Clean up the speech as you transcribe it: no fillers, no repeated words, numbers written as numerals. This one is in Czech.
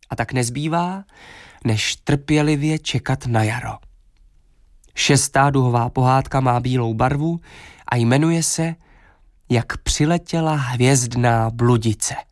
A tak nezbývá, než trpělivě čekat na jaro. 6. duhová pohádka má bílou barvu a jmenuje se Jak přiletěla hvězdná bludice.